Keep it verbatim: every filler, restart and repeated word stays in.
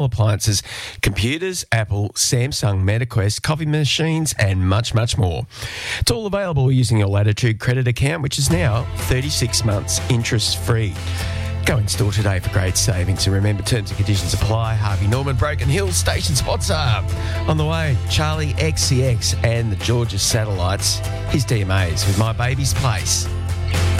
appliances, computers, Apple, Samsung, MetaQuest, coffee machines, and much, much more. It's all available using your Latitude credit account, which is now thirty-six months interest-free. Go in store today for great savings. And remember, terms and conditions apply. Harvey Norman, Broken Hill Station sponsor. On the way, Charlie X C X and the Georgia Satellites. Here's D M As with My Baby's Place.